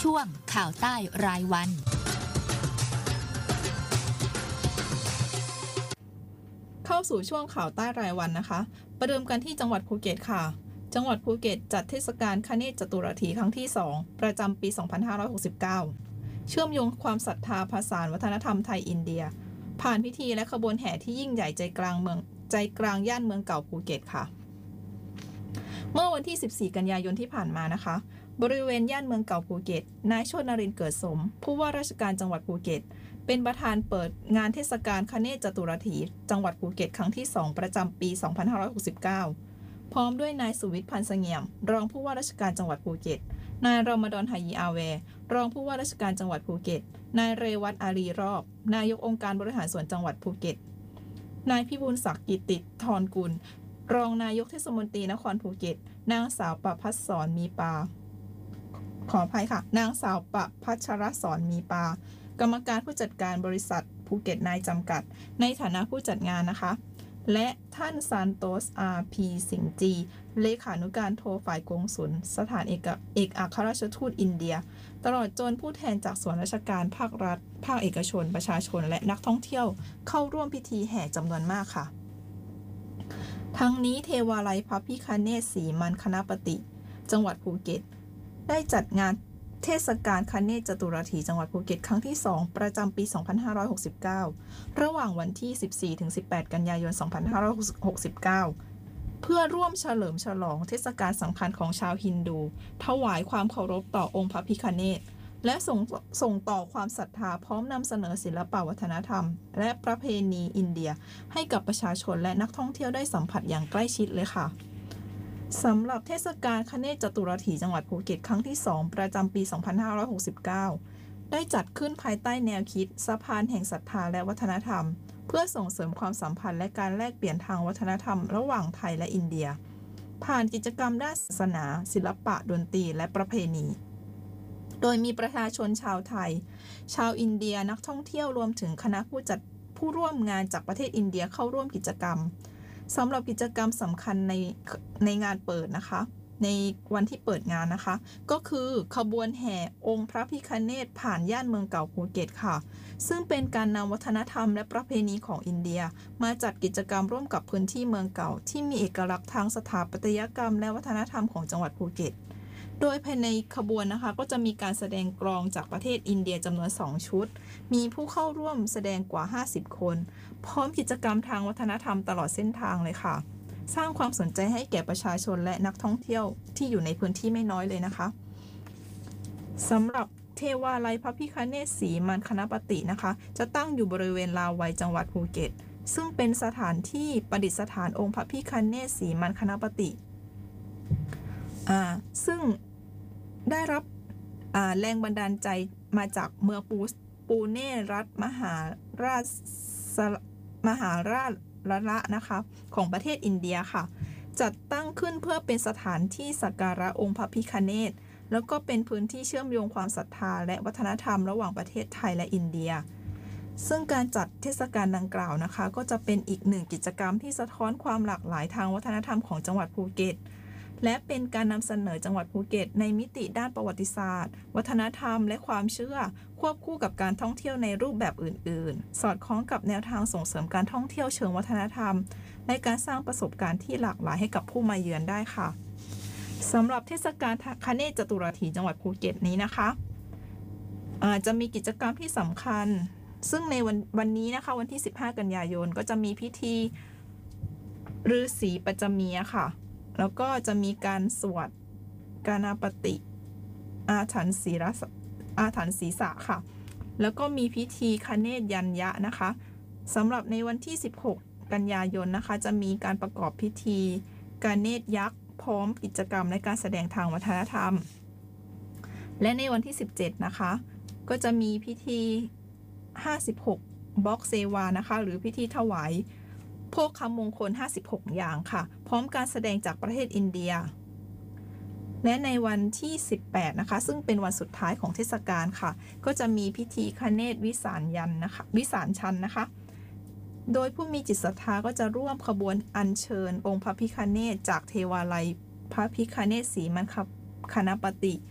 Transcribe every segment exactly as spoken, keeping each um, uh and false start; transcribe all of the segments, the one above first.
ช่วงข่าวใต้รายวันเข้าสู่ช่วงข่าวใต้รายวันนะคะประเดิมกันที่จังหวัดภูเก็ตค่ะจังหวัดภูเก็ตจัดเทศกาลคเนศจตุรถีครั้งที่สองประจำปี สองพันห้าร้อยหกสิบเก้า เชื่อมโยงความศรัทธาผสานวัฒนธรรมไทยอินเดียผ่านพิธีและขบวนแห่ที่ยิ่งใหญ่ใจกลางเมืองใจกลางย่านเมืองเก่าภูเก็ตค่ะเมื่อวันที่สิบสี่กันยายนที่ผ่านมานะคะบริเวณย่านเมืองเก่าภูเก็ตนายโชตินรินทร์เกิดสมผู้ว่าราชการจังหวัดภูเก็ตเป็นประธานเปิดงานเทศกาลคเนศจตุรถีจังหวัดภูเก็ตครั้งที่สองประจำปี สองพันห้าร้อยหกสิบเก้า พร้อมด้วยนายสุวิทย์พันธ์เสงี่ยมรองผู้ว่าราชการจังหวัดภูเก็ตนายรอมฎอน ไหยีอาแวร์รองผู้ว่าราชการจังหวัดภูเก็ตนายเรวัตอารีรอบนายกองค์การบริหารส่วนจังหวัดภูเก็ตนายพิบูลศักดิ์กิติธรกุลรองนายกเทศมนตรีนครภูเก็ตนางสาวประภัสสรมีปาขออภัยค่ะนางสาวประภัชรสรมีปากรรมการผู้จัดการบริษัทภูเก็ตนายจำกัดในฐานะผู้จัดงานนะคะและท่านซานโตสอาร์พีสิงห์จีเลขานุการโทฝ่ายกงสุลสถานเอกเอกอัครราชทูตอินเดียตลอดจนผู้แทนจากส่วนราชการภาครัฐภาคเอกชนประชาชนและนักท่องเที่ยวเข้าร่วมพิธีแห่จำนวนมากค่ะทั้งนี้เทวาลัยพระพิฆเนศศรีมันคณปฏิจังหวัดภูเก็ตได้จัดงานเทศกาลคเนศจตุรถีจังหวัดภูเก็ตครั้งที่สองประจำปี สองพันห้าร้อยหกสิบเก้า ระหว่างวันที่ สิบสี่ถึงสิบแปด กันยายน สองพันห้าร้อยหกสิบเก้า เพื่อร่วมเฉลิมฉลองเทศกาลสำคัญของชาวฮินดูถวายความเคารพต่อองค์พระพิฆเนศและส่งส่งต่อความศรัทธาพร้อมนำเสนอศิลปวัฒนธรรมและประเพณีอินเดียให้กับประชาชนและนักท่องเที่ยวได้สัมผัสอย่างใกล้ชิดเลยค่ะสำหรับเทศกาลคเนศจตุรถีจังหวัดภูเก็ตครั้งที่สองประจำปี สองพันห้าร้อยหกสิบเก้า ได้จัดขึ้นภายใต้แนวคิดสะพานแห่งศรัทธาและวัฒนธรรมเพื่อส่งเสริมความสัมพันธ์และการแลกเปลี่ยนทางวัฒนธรรมระหว่างไทยและอินเดียผ่านกิจกรรมด้านศาสนาศิลปะดนตรีและประเพณีโดยมีประชาชนชาวไทยชาวอินเดียนักท่องเที่ยวรวมถึงคณะผู้จัดผู้ร่วมงานจากประเทศอินเดียเข้าร่วมกิจกรรมสำหรับกิจกรรมสำคัญในในงานเปิดนะคะในวันที่เปิดงานนะคะก็คือขบวนแห่องค์พระพิฆเนศผ่านย่านเมืองเก่าภูเก็ตค่ะซึ่งเป็นการนำวัฒนธรรมและประเพณีของอินเดียมาจัดกิจกรรมร่วมกับพื้นที่เมืองเก่าที่มีเอกลักษณ์ทางสถาปัตยกรรมและวัฒนธรรมของจังหวัดภูเก็ตโดยภายในขบวนนะคะก็จะมีการแสดงกลองจากประเทศอินเดียจำนวนสองชุดมีผู้เข้าร่วมแสดงกว่าห้าสิบคนพร้อมกิจกรรมทางวัฒนธรรมตลอดเส้นทางเลยค่ะสร้างความสนใจให้แก่ประชาชนและนักท่องเที่ยวที่อยู่ในพื้นที่ไม่น้อยเลยนะคะสำหรับเทวาลัยพระพิฆเนศศรีมันคณปฏินะคะจะตั้งอยู่บริเวณลาวัยจังหวัดภูเก็ตซึ่งเป็นสถานที่ประดิษฐานองค์พระพิฆเนศศรีมันคณปฏิอ่าซึ่งได้รับอ่าแรงบันดาลใจมาจากเมืองปูปูเน่รัฐมหาราชมหาราชละนะคะของประเทศอินเดียค่ะจัดตั้งขึ้นเพื่อเป็นสถานที่สักการะองค์พระพิฆเนศแล้วก็เป็นพื้นที่เชื่อมโยงความศรัทธาและวัฒนธรรมระหว่างประเทศไทยและอินเดียซึ่งการจัดเทศกาลดังกล่าวนะคะก็จะเป็นอีกหนึ่งกิจกรรมที่สะท้อนความหลากหลายทางวัฒนธรรมของจังหวัดภูเก็ตและเป็นการนำเสนอจังหวัดภูเก็ตในมิติด้านประวัติศาสตร์วัฒนธรรมและความเชื่อควบคู่กับการท่องเที่ยวในรูปแบบอื่นๆสอดคล้องกับแนวทางส่งเสริมการท่องเที่ยวเชิงวัฒนธรรมและการสร้างประสบการณ์ที่หลากหลายให้กับผู้มาเยือนได้ค่ะสำหรับเทศกาลคเนศจตุรถีจังหวัดภูเก็ตนี้นะคะอาจจะมีกิจกรรมที่สำคัญซึ่งในวันวันนี้นะคะวันที่สิบห้ากันยายนก็จะมีพิธีฤาษีปัจจเมียค่ะแล้วก็จะมีการสวดกาณปฏิอาถรรพ์ศีรษะอาถรรพ์ศีรษะค่ะแล้วก็มีพิธีคเนศยัญญะนะคะสำหรับในวันที่สิบหกกันยายนนะคะจะมีการประกอบพิธีกาเนศยักษ์พร้อมกิจกรรมและการแสดงทางวัฒนธรรมและในวันที่สิบเจ็ดนะคะก็จะมีพิธีห้าสิบหกบล็อกเซวานะคะหรือพิธีถวายโภคมงคลห้าสิบหกอย่างค่ะพร้อมการแสดงจากประเทศอินเดียและในวันที่สิบแปดนะคะซึ่งเป็นวันสุดท้ายของเทศกาลค่ะก็จะมีพิธีคเนศวิสารยันนะคะวิสารชันนะคะโดยผู้มีจิตศรัทธาก็จะร่วมขบวนอัญเชิญองค์พระพิฆเนศจากเทวาลัยพระพิฆเนศศรีมันคณปฏิ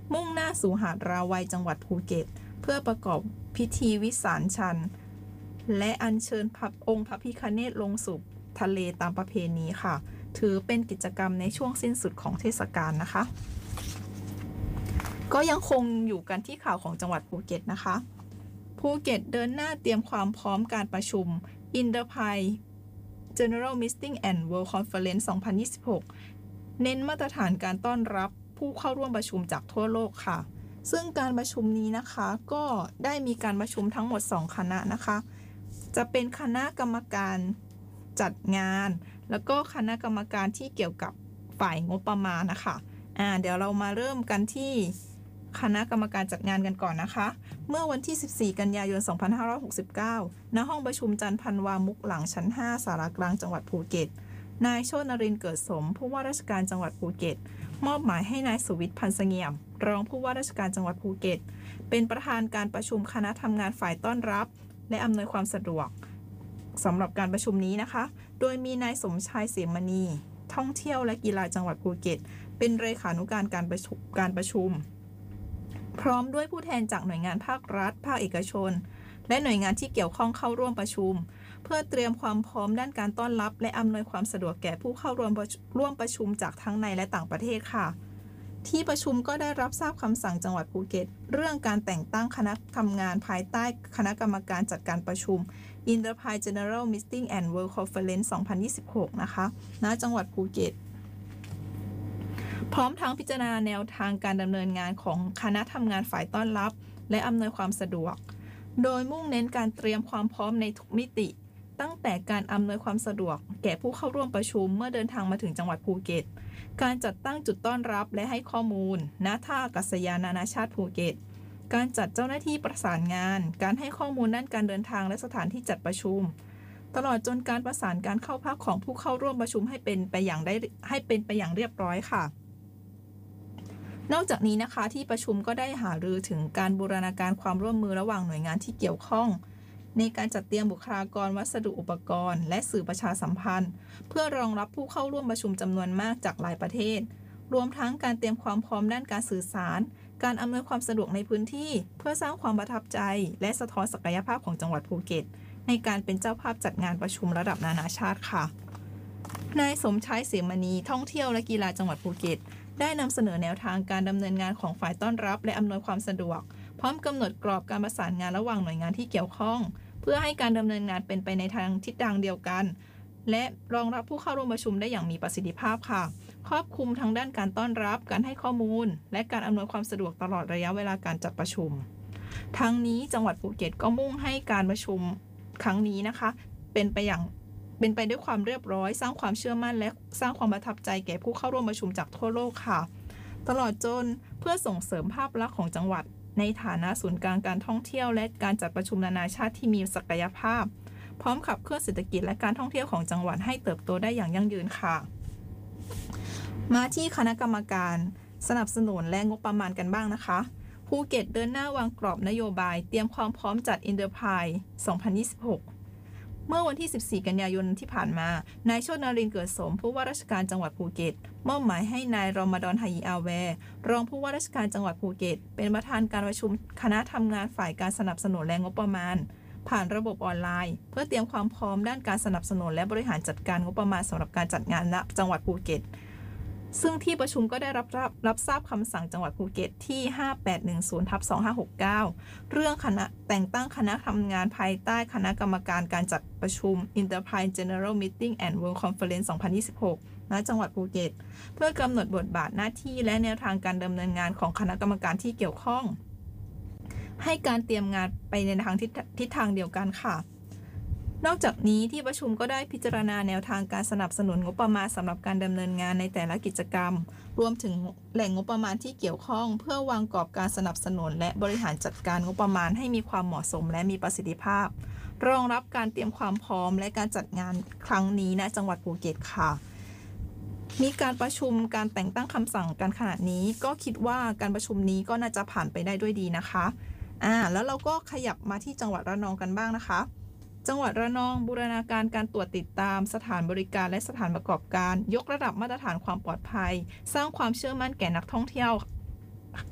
มุ่งหน้าสู่หาดราวัยจังหวัดภูเก็ตเพื่อประกอบพิธีวิสานชันและอัญเชิญพระองค์พระพิฆเนศลงสู่ทะเลตามประเพณีค่ะถือเป็นกิจกรรมในช่วงสิ้นสุดของเทศกาลนะคะก็ยังคงอยู่กันที่ข่าวของจังหวัดภูเก็ตนะคะภูเก็ตเดินหน้าเตรียมความพร้อมการประชุม Enterprise General Meeting and World Conference สองพันยี่สิบหกเน้นมาตรฐานการต้อนรับผู้เข้าร่วมประชุมจากทั่วโลกค่ะซึ่งการประชุมนี้นะคะก็ได้มีการประชุมทั้งหมดสองคณะนะคะจะเป็นคณะกรรมการจัดงานแล้วก็คณะกรรมการที่เกี่ยวกับฝ่ายงบประมาณนะคะอ่าเดี๋ยวเรามาเริ่มกันที่คณะกรรมการจัดงานกันก่อนนะคะเมื่อวันที่สิบสี่กันยายนสองพันห้าร้อยหกสิบเก้าณห้องประชุมจันทร์พันวามุกหลังชั้นห้าสารกลางจังหวัดภูเก็ตนายโชตินรินทร์เกิดสมผู้ว่าราชการจังหวัดภูเก็ตมอบหมายให้นายสุวิทย์พันธ์เสงี่ยมรองผู้ว่าราชการจังหวัดภูเก็ตเป็นประธานการประชุมคณะทำงานฝ่ายต้อนรับและอำนวยความสะดวกสำหรับการประชุมนี้นะคะโดยมีนายสมชายเสมณีท่องเที่ยวและกีฬาจังหวัดภูเก็ตเป็นเลขานุการการประชุมการประชุมพร้อมด้วยผู้แทนจากหน่วยงานภาครัฐภาคเอกชนและหน่วยงานที่เกี่ยวข้องเข้าร่วมประชุมเพื่อเตรียมความพร้อมด้านการต้อนรับและอำนวยความสะดวกแก่ผู้เข้าร่วมร่วมประชุมจากทั้งในและต่างประเทศค่ะที่ประชุมก็ได้รับทราบคำสั่งจังหวัดภูเก็ตเรื่องการแต่งตั้งคณะทำงานภายใต้คณะกรรมการจัดการประชุม Enterprise General Meeting and World Conference สองพันยี่สิบหกนะคะณจังหวัดภูเก็ตพร้อมทั้งพิจารณาแนวทางการดำเนินงานของคณะทำงานฝ่ายต้อนรับและอำนวยความสะดวกโดยมุ่งเน้นการเตรียมความพร้อมในทุกมิติตั้งแต่การอำนวยความสะดวกแก่ผู้เข้าร่วมประชุมเมื่อเดินทางมาถึงจังหวัดภูเก็ตการจัดตั้งจุดต้อนรับและให้ข้อมูลณท่าอากาศยานนานาชาติภูเก็ตการจัดเจ้าหน้าที่ประสานงานการให้ข้อมูลด้านการเดินทางและสถานที่จัดประชุมตลอดจนการประสานการเข้าพักของผู้เข้าร่วมประชุมให้เป็นไปอย่างได้ให้เป็นไปอย่างเรียบร้อยค่ะนอกจากนี้นะคะที่ประชุมก็ได้หารือถึงการบูรณาการความร่วมมือระหว่างหน่วยงานที่เกี่ยวข้องในการจัดเตรียมบุคลากรวัสดุอุปกรณ์และสื่อประชาสัมพันธ์เพื่อรองรับผู้เข้าร่วมประชุมจำนวนมากจากหลายประเทศรวมทั้งการเตรียมความพร้อมด้านการสื่อสารการอำนวยความสะดวกในพื้นที่เพื่อสร้างความประทับใจและสะท้อนศักยภาพของจังหวัดภูเก็ตในการเป็นเจ้าภาพจัดงานประชุมระดับนานาชาติค่ะนายสมชายเสมณีท่องเที่ยวและกีฬาจังหวัดภูเก็ตได้นำเสนอแนวทางการดำเนินงานของฝ่ายต้อนรับและอำนวยความสะดวกพร้อมกำหนดกรอบการประสานงานระหว่างหน่วยงานที่เกี่ยวข้องเพื่อให้การดำเนินงานเป็นไปในทางทิศทางเดียวกันและรองรับผู้เข้าร่วมประชุมได้อย่างมีประสิทธิภาพค่ะครอบคลุมทั้งด้านการต้อนรับการให้ข้อมูลและการอำนวยความสะดวกตลอดระยะเวลาการจัดประชุมทั้งนี้จังหวัดภูเก็ตก็มุ่งให้การประชุมครั้งนี้นะคะเป็นไปอย่างเป็นไปด้วยความเรียบร้อยสร้างความเชื่อมั่นและสร้างความประทับใจแก่ผู้เข้าร่วมประชุมจากทั่วโลกค่ะตลอดจนเพื่อส่งเสริมภาพลักษณ์ของจังหวัดในฐานะศูนย์กลางการท่องเที่ยวและการจัดประชุมนานาชาติที่มีศักยภาพพร้อมขับเคลื่อนเศรษฐกิจและการท่องเที่ยวของจังหวัดให้เติบโตได้อย่างยั่งยืนค่ะมาที่คณะกรรมการสนับสนุนและงบประมาณกันบ้างนะคะภูเก็ตเดินหน้าวางกรอบนโยบายเตรียมความพร้อมจัด Enterprise สองพันยี่สิบหกเมื่อวันที่สิบสี่กันยายนที่ผ่านมานายโชตินรินทร์เกิดสมผู้ว่าราชการจังหวัดภูเก็ตมอบหมายให้นายรอมฎอน ฮายีอาแวร์รองผู้ว่าราชการจังหวัดภูเก็ตเป็นประธานการประชุมคณะทำงานฝ่ายการสนับสนุนและงบประมาณผ่านระบบออนไลน์เพื่อเตรียมความพร้อมด้านการสนับสนุนและบริหารจัดการงบประมาณสำหรับการจัดงานณจังหวัดภูเก็ตซึ่งที่ประชุมก็ได้รับรับรับทราบคำสั่งจังหวัดภูเก็ตที่ ห้าแปดหนึ่งศูนย์ ทับ สองห้าหกเก้า เรื่องคณะแต่งตั้งคณะทำงานภายใต้คณะกรรมการการจัดประชุม Enterprise General Meeting and World Conference สองพันยี่สิบหก ณ จังหวัดภูเก็ตเพื่อกำหนดบทบาทหน้าที่และแนวทางการดำเนินงานของคณะกรรมการที่เกี่ยวข้องให้การเตรียมงานไปในทางทิศทางเดียวกันค่ะนอกจากนี้ที่ประชุมก็ได้พิจารณาแนวทางการสนับสนุนงบประมาณสำหรับการดำเนินงานในแต่ละกิจกรรมรวมถึงแหล่งงบประมาณที่เกี่ยวข้องเพื่อวางกรอบการสนับสนุนและบริหารจัดการงบประมาณให้มีความเหมาะสมและมีประสิทธิภาพรองรับการเตรียมความพร้อมและการจัดงานครั้งนี้ณจังหวัดภูเก็ตค่ะมีการประชุมการแต่งตั้งคำสั่งกันขณะนี้ก็คิดว่าการประชุมนี้ก็น่าจะผ่านไปได้ด้วยดีนะคะอ่าแล้วเราก็ขยับมาที่จังหวัดระนองกันบ้างนะคะจังหวัดระนองบูรณาการการตรวจติดตามสถานบริการและสถานประกอบการยกระดับมาตรฐานความปลอดภัยสร้างความเชื่อมั่นแก่นักท่องเที่ยว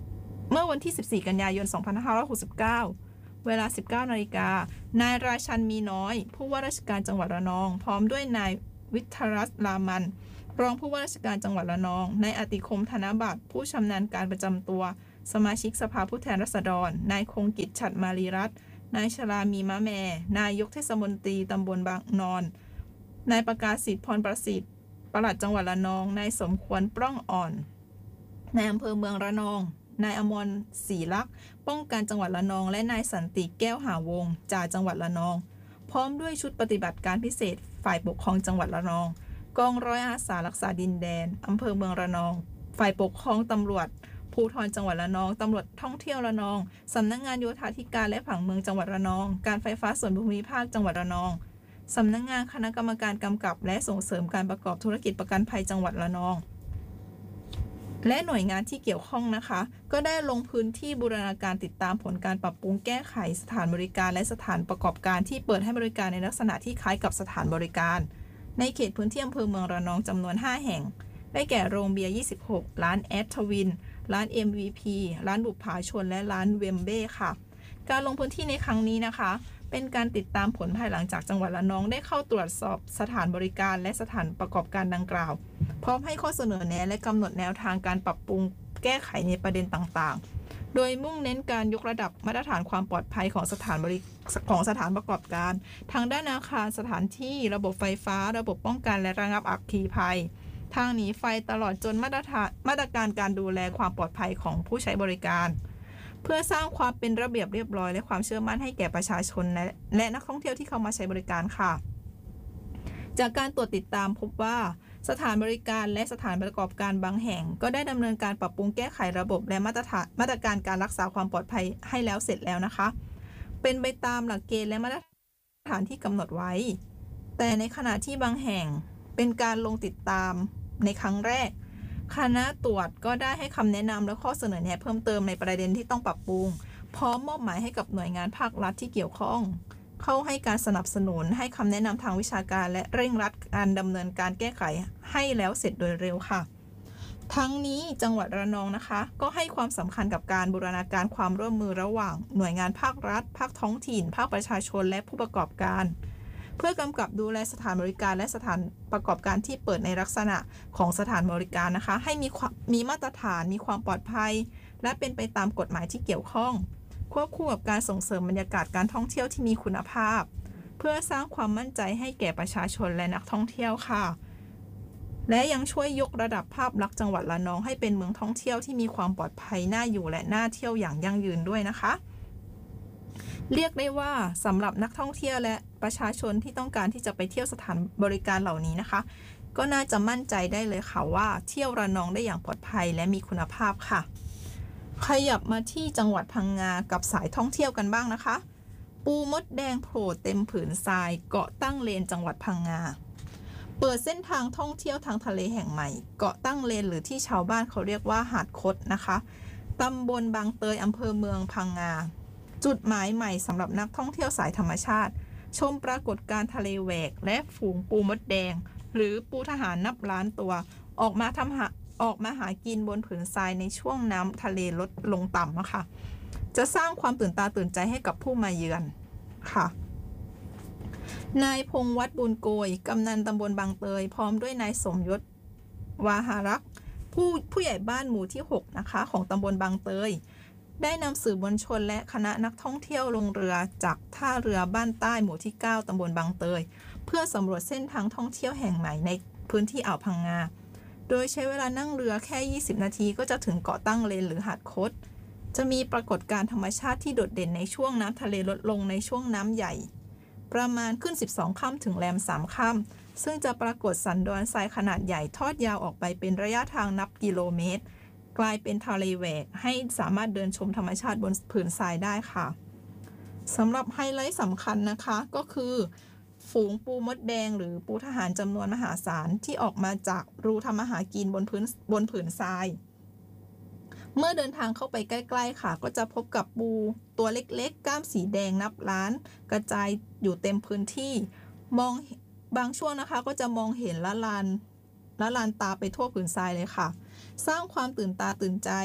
เมื่อวันที่สิบสี่กันยายนสองพันห้าร้อยหกสิบเก้าเวลา สิบเก้านาฬิกา นายราชันมีน้อยผู้ว่าราชการจังหวัดระนองพร้อมด้วยนายวิทรัสรามันรองผู้ว่าราชการจังหวัดระนองนายอติคมธนบัตรผู้ชำนาญการประจำตัวสมาชิกสภาผู้แทนราษฎรนายคงกิจฉัตรมารีรัตน์นายชลามีมะแมนายกเทศมนตรีตำบลบางนอนนายประกาศสิทธิ์พรประสิทธิ์ปลัดจังหวัดระนองนายสมควรปล้องอ่อนนายอำเภอเมืองระนองนายอมรศรีลักษณ์ป้องกันจังหวัดระนองและนายสันติแก้วหาวงศ์จ่าจังหวัดระนองพร้อมด้วยชุดปฏิบัติการพิเศษฝ่ายปกครองจังหวัดระนองกองร้อยอาสารักษาดินแดนอำเภอเมืองระนองฝ่ายปกครองตำรวจภูธรจังหวัดระนองตำรวจท่องเที่ยวระนองสำนักงานโยธาธิการและผังเมืองจังหวัดระนองการไฟฟ้าส่วนภูมิภาคจังหวัดระนองสำนักงานคณะกรรมการกำกับและส่งเสริมการประกอบธุรกิจประกันภัยจังหวัดระนองและหน่วยงานที่เกี่ยวข้องนะคะก็ได้ลงพื้นที่บูรณาการติดตามผลการปรับปรุงแก้ไขสถานบริการและสถานประกอบการที่เปิดให้บริการในลักษณะที่คล้ายกับสถานบริการในเขตพื้นที่อำเภอเมืองระนองจำนวนห้าแห่งได้แก่โรงเบียร์ยี่สิบหกร้านแอดทวินร้าน เอ็ม วี พี ร้านบุปผาชนและร้านเวมเบ้ค่ะการลงพื้นที่ในครั้งนี้นะคะเป็นการติดตามผลภายหลังจากจังหวัดระนองได้เข้าตรวจสอบสถานบริการและสถานประกอบการดังกล่าวพร้อมให้ข้อเสนอแนะและกำหนดแนวทางการปรับปรุงแก้ไขในประเด็นต่างๆโดยมุ่งเน้นการยกระดับมาตรฐานความปลอดภัยของสถานบริของสถานประกอบการทางด้านอาคารสถานที่ระบบไฟฟ้าระบบป้องกันและระงับอัคคีภัยทางหนีไฟตลอดจนมาตรฐานมาตรการการดูแลความปลอดภัยของผู้ใช้บริการเพื่อสร้างความเป็นระเบียบเรียบร้อยและความเชื่อมั่นให้แก่ประชาชนและและนักท่องเที่ยวที่เข้ามาใช้บริการค่ะจากการตรวจติดตามพบว่าสถานบริการและสถานประกอบการบางแห่งก็ได้ดำเนินการปรับปรุงแก้ไขระบบและมาตรฐานมาตรการการรักษาความปลอดภัยให้แล้วเสร็จแล้วนะคะเป็นไปตามหลักเกณฑ์และมาตรฐานที่กำหนดไว้แต่ในขณะที่บางแห่งเป็นการลงติดตามในครั้งแรกคณะตรวจก็ได้ให้คำแนะนำและข้อเสนอแนะเพิ่มเติมในประเด็นที่ต้องปรับปรุงพร้อมมอบหมายให้กับหน่วยงานภาครัฐที่เกี่ยวข้องเข้าให้การสนับสนุนให้คำแนะนำทางวิชาการและเร่งรัดการดำเนินการแก้ไขให้แล้วเสร็จโดยเร็วค่ะทั้งนี้จังหวัดระนองนะคะก็ให้ความสำคัญกับการบูรณาการความร่วมมือระหว่างหน่วยงานภาครัฐภาคท้องถิ่นภาคประชาชนและผู้ประกอบการเพื่อกำกับดูแลสถานบริการและสถานประกอบการที่เปิดในลักษณะของสถานบริการนะคะให้มีมีมาตรฐานมีความปลอดภัยและเป็นไปตามกฎหมายที่เกี่ยวข้องควบคู่กับการส่งเสริมบรรยากาศการท่องเที่ยวที่มีคุณภาพเพื่อสร้างความมั่นใจให้แก่ประชาชนและนักท่องเที่ยวค่ะและยังช่วยยกระดับภาพลักษณ์จังหวัดระนองให้เป็นเมืองท่องเที่ยวที่มีความปลอดภัยน่าอยู่และน่าเที่ยวอย่างยั่งยืนด้วยนะคะเรียกได้ว่าสำหรับนักท่องเที่ยวและประชาชนที่ต้องการที่จะไปเที่ยวสถานบริการเหล่านี้นะคะก็น่าจะมั่นใจได้เลยค่ะว่าเที่ยวระนองได้อย่างปลอดภัยและมีคุณภาพค่ะขยับมาที่จังหวัดพังงากับสายท่องเที่ยวกันบ้างนะคะปูมดแดงโผล่เต็มผืนทรายเกาะตั้งเลนจังหวัดพังงาเปิดเส้นทางท่องเที่ยวทางทะเลแห่งใหม่เกาะตั้งเลนหรือที่ชาวบ้านเขาเรียกว่าหาดคดนะคะตำบลบางเตยอำเภอเมืองพังงาจุดหมายใหม่สำหรับนักท่องเที่ยวสายธรรมชาติชมปรากฏการณ์ทะเลแหวกและฝูงปูมดแดงหรือปูทหารนับล้านตัวออกมาทำหาออกมาหากินบนผืนทรายในช่วงน้ำทะเลลดลงต่ำนะคะจะสร้างความตื่นตาตื่นใจให้กับผู้มาเยือนค่ะนายพงษ์วัดบุญโกยกำนันตำบลบางเตยพร้อมด้วยนายสมยศวาหารักษ์ผู้ผู้ใหญ่บ้านหมู่ที่หกนะคะของตำบลบางเตยได้นำสื่อมวลชนและคณะนักท่องเที่ยวลงเรือจากท่าเรือบ้านใต้หมู่ที่เก้าตำบลบางเตยเพื่อสำรวจเส้นทางท่องเที่ยวแห่งใหม่ในพื้นที่อ่าวพังงาโดยใช้เวลานั่งเรือแค่ยี่สิบนาทีก็จะถึงเกาะตั้งเลนหรือหาดคดจะมีปรากฏการณ์ธรรมชาติที่โดดเด่นในช่วงน้ำทะเลลดลงในช่วงน้ำใหญ่ประมาณขึ้นสิบสองค่ำถึงแรมสามค่ำซึ่งจะปรากฏสันดอนทรายขนาดใหญ่ทอดยาวออกไปเป็นระยะทางนับกิโลเมตรกลายเป็นทะเลแหวกให้สามารถเดินชมธรรมชาติบนผืนทรายได้ค่ะสำหรับไฮไลท์สำคัญนะคะก็คือฝูงปูมดแดงหรือปูทหารจำนวนมหาศาลที่ออกมาจากรูทำอาหารกินบนพื้นบนผืนทรายเมื่อเดินทางเข้าไปใกล้ๆค่ะก็จะพบกับปูตัวเล็กๆกล้ามสีแดงนับล้านกระจายอยู่เต็มพื้นที่มองบางช่วงนะคะก็จะมองเห็นละลานละลานตาไปทั่วผืนทรายเลยค่ะสร้างความตื่นตาตื่นใจ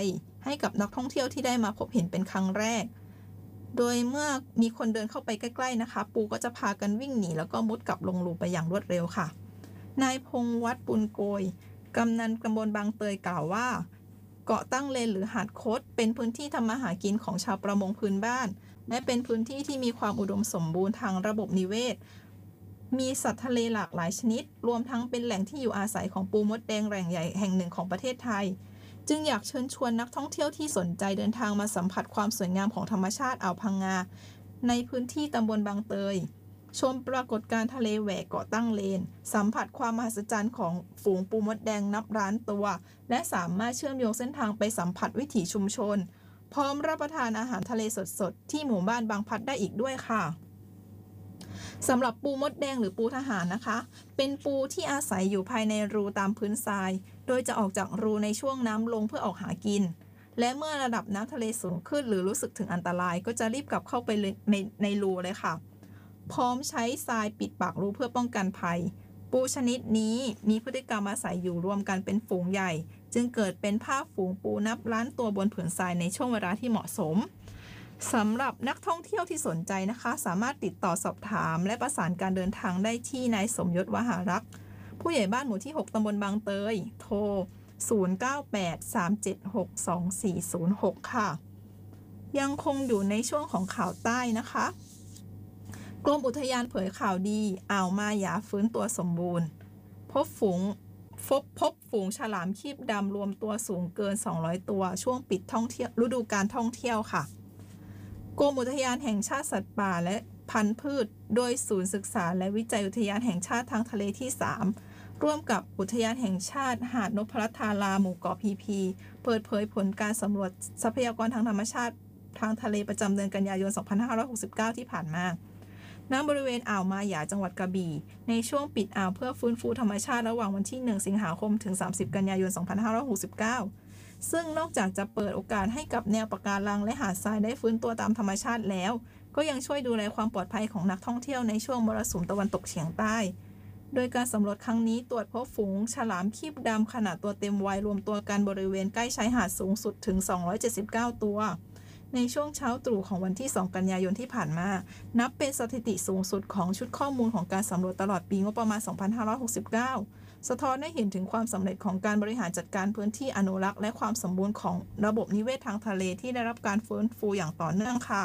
ให้กับนักท่องเที่ยวที่ได้มาพบเห็นเป็นครั้งแรกโดยเมื่อมีคนเดินเข้าไปใกล้ๆนะคะปูก็จะพากันวิ่งหนีแล้วก็มุดกลับลงรูไปอย่างรวดเร็วค่ะนายพงษ์วัดปุณโกยกำนันตำบลบางเตยกล่าวว่าเกาะตั้งเลนหรือหาดคดเป็นพื้นที่ทำมาหากินของชาวประมงพื้นบ้านและเป็นพื้นที่ที่มีความอุดมสมบูรณ์ทางระบบนิเวศมีสัตว์ทะเลหลากหลายชนิดรวมทั้งเป็นแหล่งที่อยู่อาศัยของปูมดแดงแหล่งใหญ่แห่งหนึ่งของประเทศไทยจึงอยากเชิญชวนนักท่องเที่ยวที่สนใจเดินทางมาสัมผัสความสวยงามของธรรมชาติอ่าวพังงาในพื้นที่ตำบลบางเตยชมปรากฏการณ์ทะเลแหวกเกาะตั้งเลนสัมผัสความมหัศจรรย์ของฝูงปูมดแดงนับล้านตัวและสามารถเชื่อมโยงเส้นทางไปสัมผัสวิถีชุมชนพร้อมรับประทานอาหารทะเลสดๆที่หมู่บ้านบางพัดได้อีกด้วยค่ะสำหรับปูมดแดงหรือปูทหารนะคะเป็นปูที่อาศัยอยู่ภายในรูตามพื้นทรายโดยจะออกจากรูในช่วงน้ำลงเพื่อออกหากินและเมื่อระดับน้ำทะเลสูงขึ้นหรือรู้สึกถึงอันตรายก็จะรีบกลับเข้าไปในในรูเลยค่ะพร้อมใช้ทรายปิดปากรูเพื่อป้องกันภัยปูชนิดนี้มีพฤติกรรมอาศัยอยู่รวมกันเป็นฝูงใหญ่จึงเกิดเป็นภาพฝูงปูนับล้านตัวบนผืนทรายในช่วงเวลาที่เหมาะสมสำหรับนักท่องเที่ยวที่สนใจนะคะสามารถติดต่อสอบถามและประสานการเดินทางได้ที่นายสมยศวหารักษ์ผู้ใหญ่บ้านหมู่ที่หกตำบลบางเตยโทรศูนย์ เก้า แปด สาม เจ็ด หก สอง สี่ ศูนย์ หกค่ะยังคงอยู่ในช่วงของข่าวใต้นะคะกรมอุทยานเผยข่าวดีอ่าวมาหยาฟื้นตัวสมบูรณ์พบฝูงพบพบฝูงฉลามครีบดำรวมตัวสูงเกินสองร้อยตัวช่วงปิดท่องเที่ยวฤดูการท่องเที่ยวค่ะกรมอุทยานแห่งชาติสัตว์ป่าและพันธุ์พืชโดยศูนย์ศึกษาและวิจัยอุทยานแห่งชาติทางทะเลที่สามร่วมกับอุทยานแห่งชาติหาดนพรัตน์ธาราหมู่เกาะพีพีเปิดเผยผลการสำรวจทรัพยากรทางธรรมชาติทางทะเลประจำเดือนกันยายนสองพันห้าร้อยหกสิบเก้าที่ผ่านมาณบริเวณอ่าวมาหยาจังหวัดกระบี่ในช่วงปิดอ่าวเพื่อฟื้นฟูธรรมชาติระหว่างวันที่หนึ่งสิงหาคมถึงสามสิบกันยายนสองพันห้าร้อยหกสิบเก้าซึ่งนอกจากจะเปิดโอกาสให้กับแนวปะการังและหาดทรายได้ฟื้นตัวตามธรรมชาติแล้วก็ยังช่วยดูแลความปลอดภัยของนักท่องเที่ยวในช่วงมรสุมตะวันตกเฉียงใต้โดยการสำรวจครั้งนี้ตรวจพบฝูงฉลามครีบดำขนาดตัวเต็มวัยรวมตัวกันบริเวณใกล้ชายหาดสูงสุดถึงสองร้อยเจ็ดสิบเก้าตัวในช่วงเช้าตรู่ของวันที่สองกันยายนที่ผ่านมานับเป็นสถิติสูงสุดของชุดข้อมูลของการสำรวจตลอดปีงบประมาณสองพันห้าร้อยหกสิบเก้าสะท้อนให้เห็นถึงความสำเร็จของการบริหารจัดการพื้นที่อนุรักษ์และความสมบูรณ์ของระบบนิเวศทางทะเลที่ได้รับการฟื้นฟูอย่างต่อเนื่องค่ะ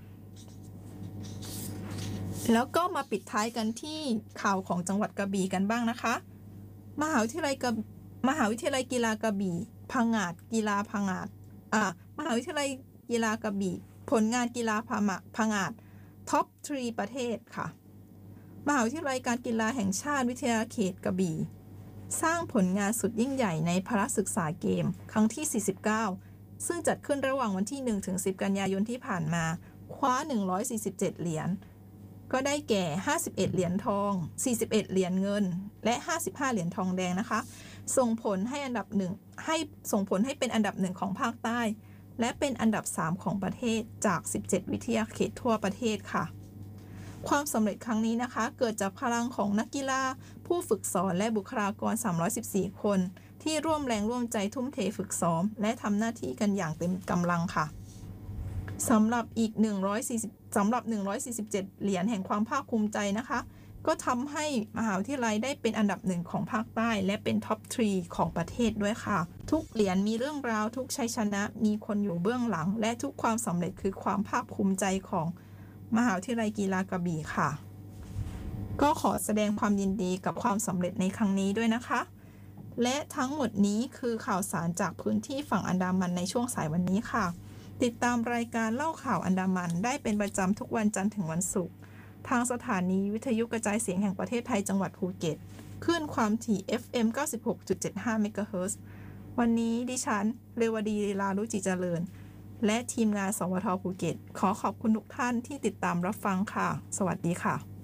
แล้วก็มาปิดท้ายกันที่ข่าวของจังหวัดกระบี่กันบ้างนะคะมหาวิทยาลัยกระมหาวิทยาลัยกีฬากระบี่พังงาดกีฬาพังงาดอ่ามหาวิทยาลัยกีฬากระบี่ผลงานกีฬาพังงาดท็อปสามประเทศค่ะมหาวิทยาลัยการกีฬาแห่งชาติวิทยาเขตกระบี่สร้างผลงานสุดยิ่งใหญ่ในพละศึกษาเกมครั้งที่สี่สิบเก้าซึ่งจัดขึ้นระหว่างวันที่หนึ่งถึงสิบกันยายนที่ผ่านมาคว้าหนึ่งร้อยสี่สิบเจ็ดเหรียญก็ได้แก่ห้าสิบเอ็ดเหรียญทองสี่สิบเอ็ดเหรียญเงินและห้าสิบห้าเหรียญทองแดงนะคะส่งผลให้อันดับหนึ่งให้ส่งผลให้เป็นอันดับหนึ่งของภาคใต้และเป็นอันดับสามของประเทศจากสิบเจ็ดวิทยาเขตทั่วประเทศค่ะความสำเร็จครั้งนี้นะคะเกิดจากพลังของนักกีฬาผู้ฝึกสอนและบุคลากรสามร้อยสิบสี่คนที่ร่วมแรงร่วมใจทุ่มเทฝึกซ้อมและทำหน้าที่กันอย่างเต็มกำลังค่ะสำหรับอีกหนึ่งร้อยสี่สิบสำหรับหนึ่งร้อยสี่สิบเจ็ดเหรียญแห่งความภาคภูมิใจนะคะก็ทำให้มหาวิทยาลัยได้เป็นอันดับหนึ่งของภาคใต้และเป็นท็อปสามของประเทศด้วยค่ะทุกเหรียญมีเรื่องราวทุกชัยชนะมีคนอยู่เบื้องหลังและทุกความสำเร็จคือความภาคภูมิใจของมหาวิทยาลัยกีฬากระบี่ค่ะก็ขอแสดงความยินดีกับความสำเร็จในครั้งนี้ด้วยนะคะและทั้งหมดนี้คือข่าวสารจากพื้นที่ฝั่งอันดามันในช่วงสายวันนี้ค่ะติดตามรายการเล่าข่าวอันดามันได้เป็นประจำทุกวันจันทร์ถึงวันศุกร์ทางสถานีวิทยุกระจายเสียงแห่งประเทศไทยจังหวัดภูเก็ตคลื่นความถี่ เอฟ เอ็ม เก้าสิบหกจุดเจ็ดห้า เมกะเฮิรตซ์ วันนี้ดิฉันเรวดีลีลารุจิเจริญและทีมงานสวทภูเก็ตขอขอบคุณทุกท่านที่ติดตามรับฟังค่ะสวัสดีค่ะ